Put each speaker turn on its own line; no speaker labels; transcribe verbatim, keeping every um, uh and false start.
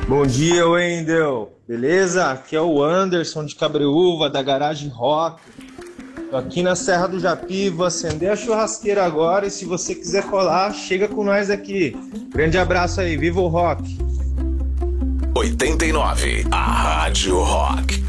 Bom dia, Wendel. Beleza? Aqui é o Anderson de Cabreúva, da Garagem Rock. Tô aqui na Serra do Japi, vou acender a churrasqueira agora e se você quiser colar, chega com nós aqui. Grande abraço aí, viva o rock!
oitenta e nove, a Rádio Rock.